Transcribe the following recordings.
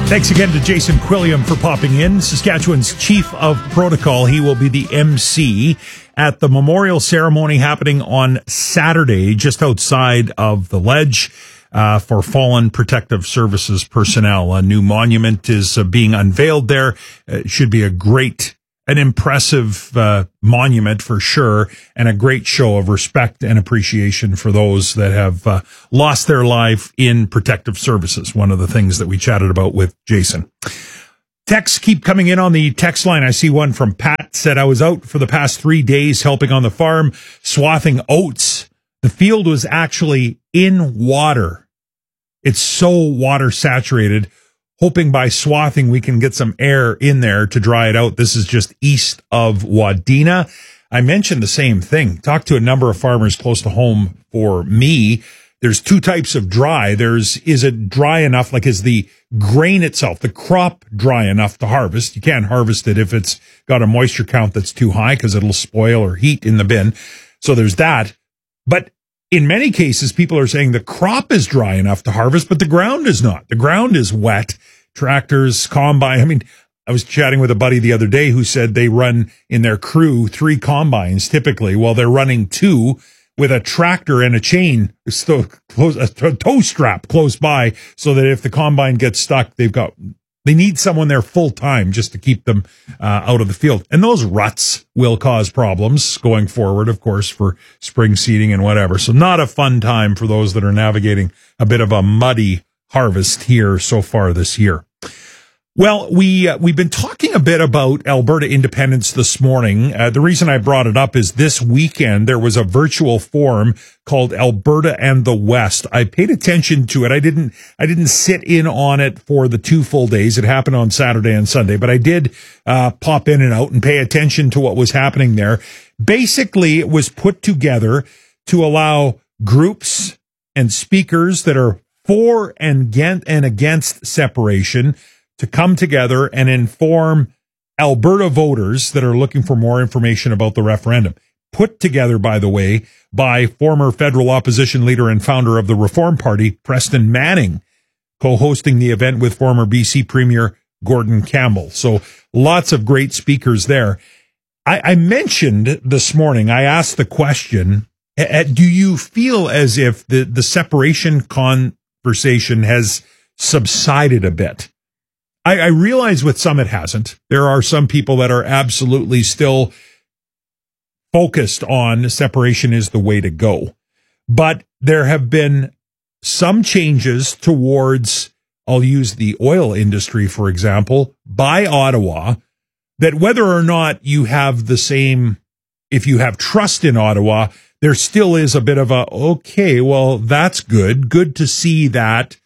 Thanks again to Jason Quilliam for popping in, Saskatchewan's Chief of Protocol. He will be the MC at the memorial ceremony happening on Saturday, just outside of the Ledge, for fallen protective services personnel. A new monument is being unveiled there. It should be an impressive monument for sure, and a great show of respect and appreciation for those that have lost their life in protective services. One of the things that we chatted about with Jason. Texts keep coming in on the text line. I see one from Pat, said, I was out for the past 3 days helping on the farm, swathing oats. The field was actually in water. It's so water saturated. Hoping by swathing we can get some air in there to dry it out. This is just east of Wadena. I mentioned the same thing. Talked to a number of farmers close to home for me. There's two types of dry. Is it dry enough, like is the grain itself, the crop dry enough to harvest? You can't harvest it if it's got a moisture count that's too high because it'll spoil or heat in the bin. So there's that. But in many cases, people are saying the crop is dry enough to harvest, but the ground is not. The ground is wet. Tractors, combine. I mean, I was chatting with a buddy the other day who said they run in their crew 3 combines typically. Well, they're running 2 with a tractor and a chain, a tow strap close by, so that if the combine gets stuck, they need someone there full time just to keep them out of the field. And those ruts will cause problems going forward, of course, for spring seeding and whatever. So not a fun time for those that are navigating a bit of a muddy harvest here so far this year. Well, we've been talking a bit about Alberta independence this morning. The reason I brought it up is this weekend there was a virtual forum called Alberta and the West. I paid attention to it. I didn't sit in on it for the 2 full days. It happened on Saturday and Sunday, but I did pop in and out and pay attention to what was happening there. Basically, it was put together to allow groups and speakers that are for and against separation to come together and inform Alberta voters that are looking for more information about the referendum. Put together, by the way, by former federal opposition leader and founder of the Reform Party, Preston Manning, co-hosting the event with former BC Premier Gordon Campbell. So lots of great speakers there. I mentioned this morning, I asked the question, do you feel as if the separation conversation has subsided a bit? I realize with some it hasn't. There are some people that are absolutely still focused on separation is the way to go. But there have been some changes towards, I'll use the oil industry, for example, by Ottawa, that whether or not you have the same, if you have trust in Ottawa, there still is a bit of okay, well, that's good. Good to see that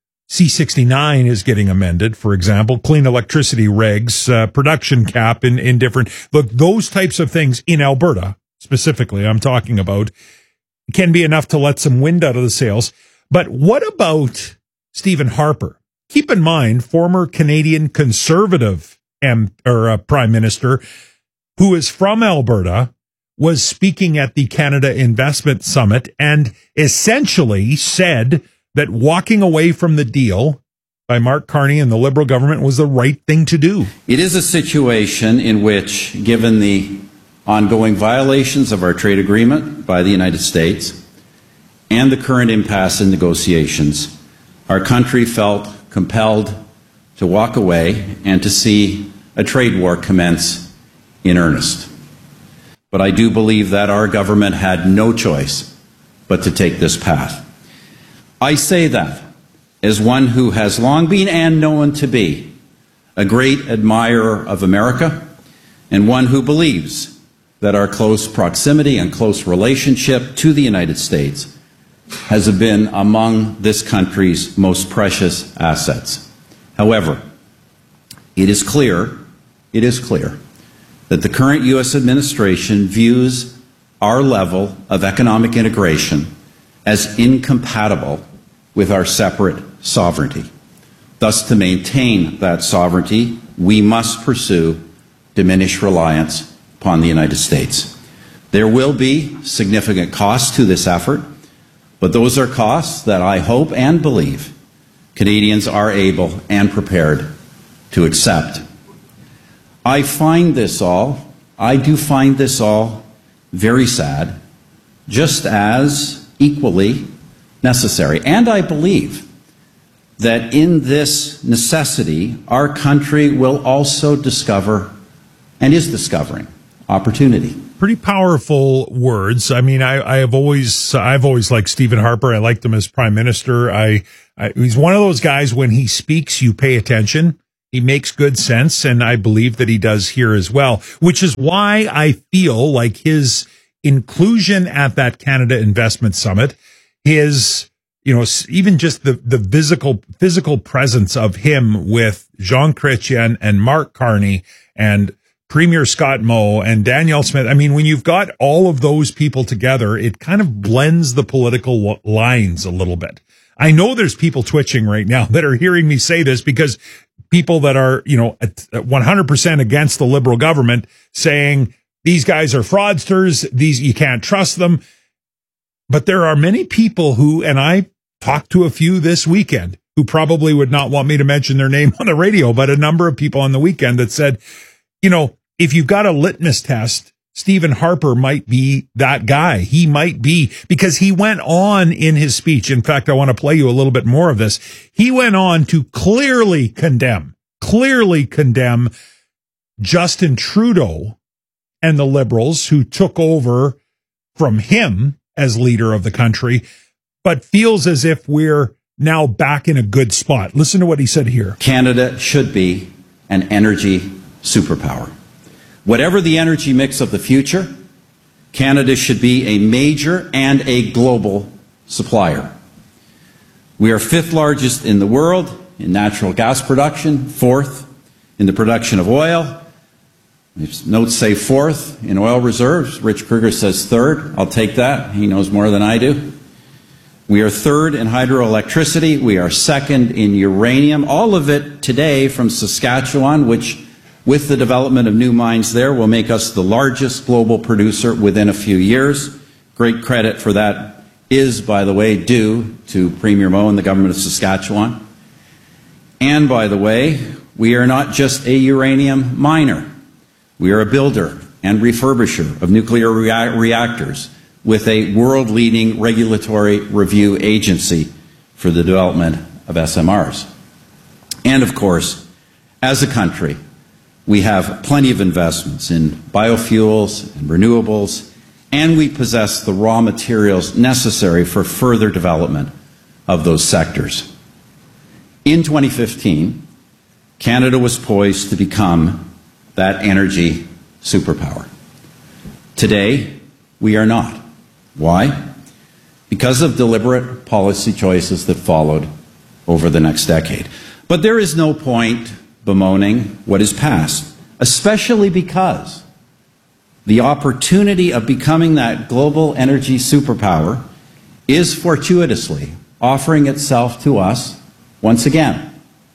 C-69 is getting amended, for example, clean electricity regs, production cap in different, look, those types of things in Alberta, specifically, I'm talking about, can be enough to let some wind out of the sails. But what about Stephen Harper? Keep in mind, former Canadian Conservative Prime Minister, who is from Alberta, was speaking at the Canada Investment Summit and essentially said that walking away from the deal by Mark Carney and the Liberal government was the right thing to do. It is a situation in which, given the ongoing violations of our trade agreement by the United States and the current impasse in negotiations, our country felt compelled to walk away and to see a trade war commence in earnest. But I do believe that our government had no choice but to take this path. I say that as one who has long been and known to be a great admirer of America and one who believes that our close proximity and close relationship to the United States has been among this country's most precious assets. However, it is clear that the current U.S. administration views our level of economic integration as incompatible with our separate sovereignty. Thus, to maintain that sovereignty, we must pursue diminished reliance upon the United States. There will be significant costs to this effort, but those are costs that I hope and believe Canadians are able and prepared to accept. I do find this all very sad, just as equally necessary. And I believe that in this necessity, our country will also discover, and is discovering, opportunity. Pretty powerful words. I mean, I've always liked Stephen Harper. I liked him as Prime Minister. He's one of those guys, when he speaks, you pay attention. He makes good sense, and I believe that he does here as well, which is why I feel like his inclusion at that Canada Investment Summit, his, even just the physical presence of him with Jean Chrétien and Mark Carney and Premier Scott Moe and Danielle Smith. I mean, when you've got all of those people together, it kind of blends the political lines a little bit. I know there's people twitching right now that are hearing me say this, because people that are, 100% against the Liberal government, saying these guys are fraudsters, you can't trust them. But there are many people who, and I talked to a few this weekend, who probably would not want me to mention their name on the radio, but a number of people on the weekend that said, if you've got a litmus test, Stephen Harper might be that guy. He might be, because he went on in his speech. In fact, I want to play you a little bit more of this. He went on to clearly condemn Justin Trudeau and the Liberals who took over from him as leader of the country, but feels as if we're now back in a good spot. Listen to what he said here. Canada should be an energy superpower. Whatever the energy mix of the future, Canada should be a major and a global supplier. We are 5th largest in the world in natural gas production, 4th in the production of oil. Notes say 4th in oil reserves. Rich Kruger says 3rd. I'll take that. He knows more than I do. We are 3rd in hydroelectricity. We are 2nd in uranium. All of it today from Saskatchewan, which, with the development of new mines there, will make us the largest global producer within a few years. Great credit for that is, by the way, due to Premier Moe and the government of Saskatchewan. And, by the way, we are not just a uranium miner. We are a builder and refurbisher of nuclear reactors, with a world-leading regulatory review agency for the development of SMRs. And, of course, as a country, we have plenty of investments in biofuels and renewables, and we possess the raw materials necessary for further development of those sectors. In 2015, Canada was poised to become that energy superpower. Today, we are not. Why? Because of deliberate policy choices that followed over the next decade. But there is no point bemoaning what is past, especially because the opportunity of becoming that global energy superpower is fortuitously offering itself to us once again.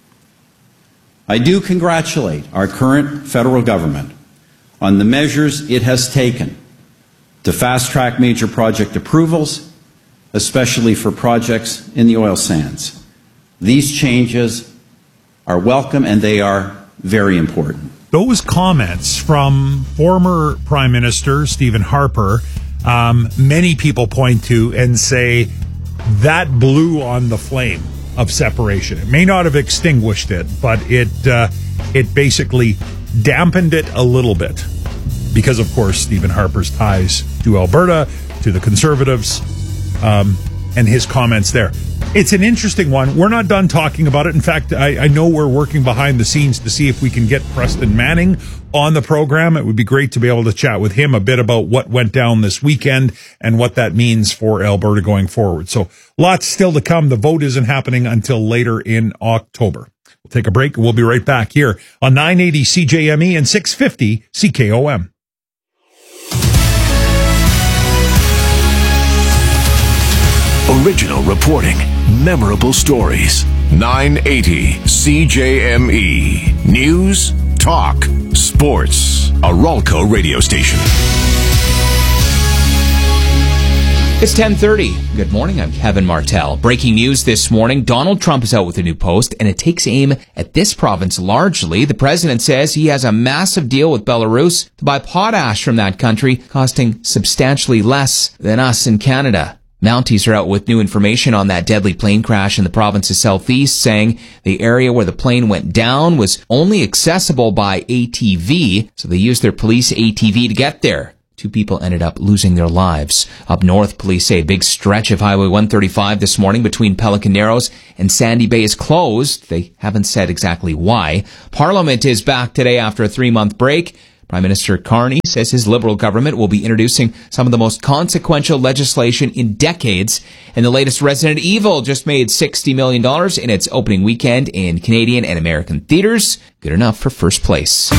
I do congratulate our current federal government on the measures it has taken to fast-track major project approvals, especially for projects in the oil sands. These changes are welcome, and they are very important. Those comments from former Prime Minister Stephen Harper, many people point to and say that blew on the flame of separation. It may not have extinguished it, but it basically dampened it a little bit, because, of course, Stephen Harper's ties to Alberta, to the Conservatives, and his comments there. It's an interesting one. We're not done talking about it. In fact, I know we're working behind the scenes to see if we can get Preston Manning on the program. It would be great to be able to chat with him a bit about what went down this weekend and what that means for Alberta going forward. So lots still to come. The vote isn't happening until later in October. We'll take a break. We'll be right back here on 980 CJME and 650 CKOM. Original reporting, memorable stories. 980 CJME. News, talk, sports. A Ralco radio station. It's 10:30. Good morning, I'm Kevin Martell. Breaking news this morning, Donald Trump is out with a new post, and it takes aim at this province largely. The president says he has a massive deal with Belarus to buy potash from that country, costing substantially less than us in Canada. Mounties are out with new information on that deadly plane crash in the province's southeast, saying the area where the plane went down was only accessible by ATV, so they used their police ATV to get there. 2 people ended up losing their lives. Up north, police say a big stretch of Highway 135 this morning between Pelican Narrows and Sandy Bay is closed. They haven't said exactly why. Parliament is back today after a 3-month break. Prime Minister Carney says his Liberal government will be introducing some of the most consequential legislation in decades. And the latest Resident Evil just made $60 million in its opening weekend in Canadian and American theaters. Good enough for first place.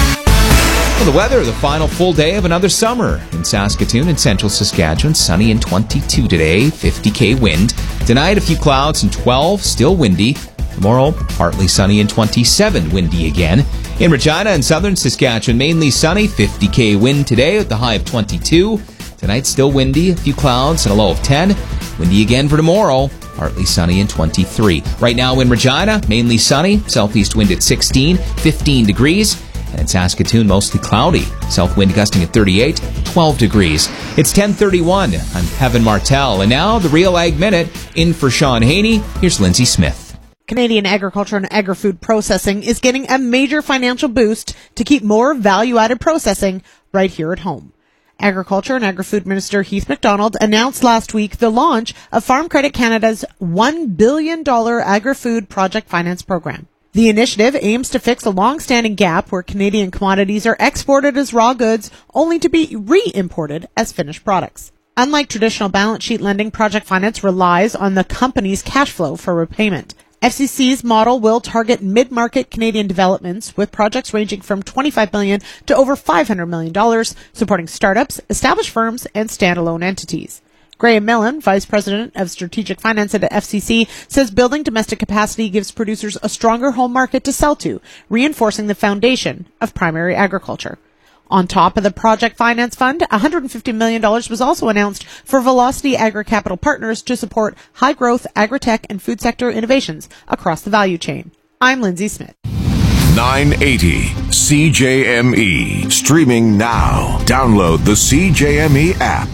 Well, the weather, the final full day of another summer. In Saskatoon and central Saskatchewan, sunny and 22 today, 50k wind. Tonight, a few clouds and 12, still windy. Tomorrow, partly sunny and 27, windy again. In Regina and southern Saskatchewan, mainly sunny, 50k wind today with the high of 22. Tonight, still windy, a few clouds and a low of 10. Windy again for tomorrow, partly sunny and 23. Right now in Regina, mainly sunny, southeast wind at 16, 15 degrees. And in Saskatoon, mostly cloudy. South wind gusting at 38, 12 degrees. It's 10:31. I'm Kevin Martell. And now, the Real Ag Minute. In for Sean Haney, here's Lindsay Smith. Canadian agriculture and agri-food processing is getting a major financial boost to keep more value-added processing right here at home. Agriculture and Agri-Food Minister Heath MacDonald announced last week the launch of Farm Credit Canada's $1 billion agri-food project finance program. The initiative aims to fix a long-standing gap where Canadian commodities are exported as raw goods only to be re-imported as finished products. Unlike traditional balance sheet lending, project finance relies on the company's cash flow for repayment. FCC's model will target mid-market Canadian developments with projects ranging from $25 million to over $500 million, supporting startups, established firms, and standalone entities. Graham Millen, Vice President of Strategic Finance at FCC, says building domestic capacity gives producers a stronger home market to sell to, reinforcing the foundation of primary agriculture. On top of the Project Finance Fund, $150 million was also announced for Velocity Agri-Capital Partners to support high-growth agri-tech and food sector innovations across the value chain. I'm Lindsay Smith. 980 CJME. Streaming now. Download the CJME app.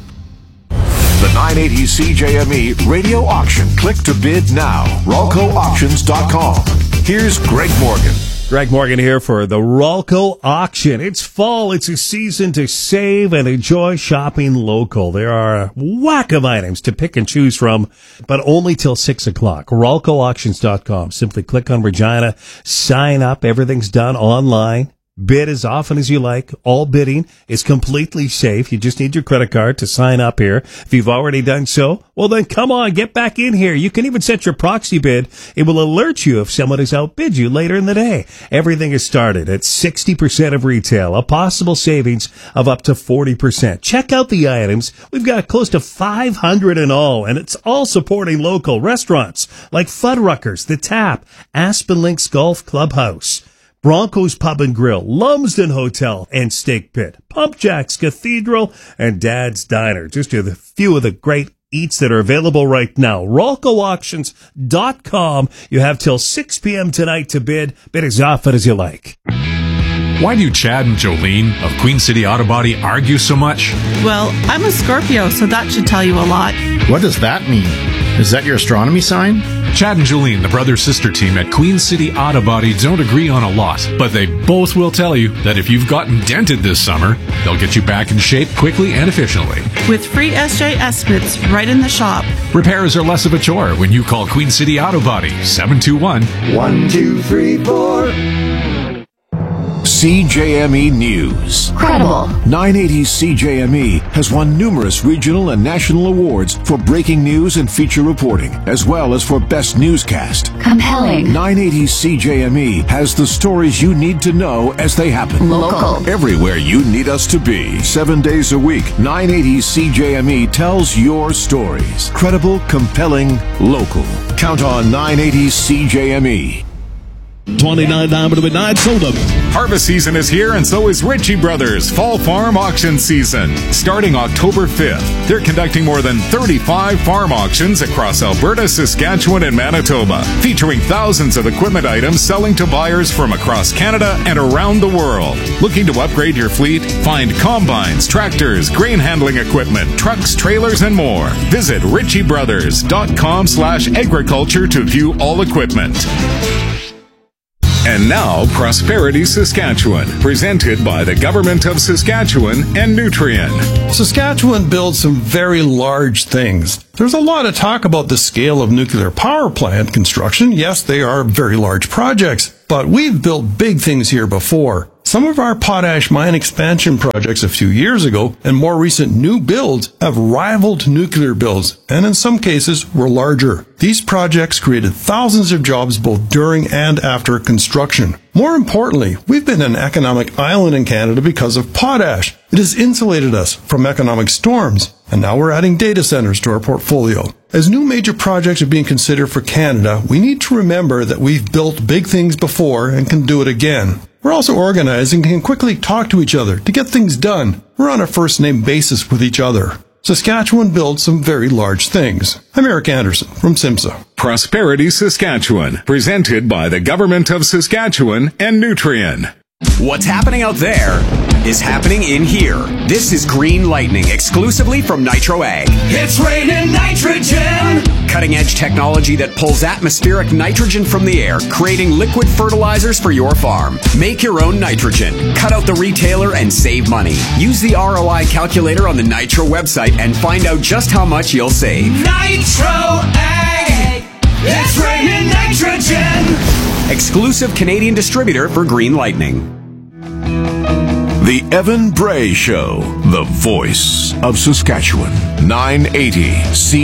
The 980 CJME radio auction. Click to bid now. RalcoAuctions.com. Here's Greg Morgan. Greg Morgan here for the Ralco auction. It's fall. It's a season to save and enjoy shopping local. There are a whack of items to pick and choose from, but only till 6 o'clock. RalcoAuctions.com. Simply click on Regina, sign up. Everything's done online. Bid as often as you like. All bidding is completely safe. You just need your credit card to sign up here. If you've already done so, well then come on, get back in here. You can even set your proxy bid. It will alert you if someone has outbid you later in the day. Everything is started at 60% of retail, a possible savings of up to 40%. Check out the items. We've got close to 500 in all, and it's all supporting local restaurants like Fuddruckers, The Tap, Aspen Links Golf Clubhouse, Broncos Pub and Grill, Lumsden Hotel and Steak Pit, Pump Jacks Cathedral, and Dad's Diner. Just a few of the great eats that are available right now. RalcoAuctions.com. You have till 6 p.m. tonight to bid. Bid as often as you like. Why do Chad and Jolene of Queen City Auto Body argue so much? Well, I'm a Scorpio, so that should tell you a lot. What does that mean? Is that your astronomy sign? Chad and Jolene, the brother-sister team at Queen City Auto Body, don't agree on a lot, but they both will tell you that if you've gotten dented this summer, they'll get you back in shape quickly and efficiently. With free SJ estimates right in the shop. Repairs are less of a chore when you call Queen City Auto Body, 721-1234. CJME News. Credible. 980 CJME has won numerous regional and national awards for breaking news and feature reporting, as well as for best newscast. Compelling. 980 CJME has the stories you need to know as they happen. Local. Everywhere you need us to be. 7 days a week, 980 CJME tells your stories. Credible, compelling, local. Count on 980 CJME. 29 Diamond Midnight sold up. Harvest season is here, and so is Ritchie Brothers Fall Farm Auction Season. Starting October 5th, they're conducting more than 35 farm auctions across Alberta, Saskatchewan, and Manitoba, featuring thousands of equipment items selling to buyers from across Canada and around the world. Looking to upgrade your fleet? Find combines, tractors, grain handling equipment, trucks, trailers, and more. Visit ritchiebrothers.com/agriculture to view all equipment. And now, Prosperity Saskatchewan, presented by the Government of Saskatchewan and Nutrien. Saskatchewan builds some very large things. There's a lot of talk about the scale of nuclear power plant construction. Yes, they are very large projects, but we've built big things here before. Some of our potash mine expansion projects a few years ago and more recent new builds have rivaled nuclear builds, and in some cases were larger. These projects created thousands of jobs both during and after construction. More importantly, we've been an economic island in Canada because of potash. It has insulated us from economic storms, and now we're adding data centers to our portfolio. As new major projects are being considered for Canada, we need to remember that we've built big things before and can do it again. We're also organizing and can quickly talk to each other to get things done. We're on a first-name basis with each other. Saskatchewan builds some very large things. I'm Eric Anderson from SIMSA. Prosperity Saskatchewan, presented by the Government of Saskatchewan and Nutrien. What's happening out there is happening in here. This is Green Lightning, exclusively from Nitro Ag. It's raining nitrogen! Cutting-edge technology that pulls atmospheric nitrogen from the air, creating liquid fertilizers for your farm. Make your own nitrogen. Cut out the retailer and save money. Use the ROI calculator on the Nitro website and find out just how much you'll save. Nitro Ag! It's raining nitrogen! Exclusive Canadian distributor for Green Lightning. The Evan Bray Show, the voice of Saskatchewan. 980 C.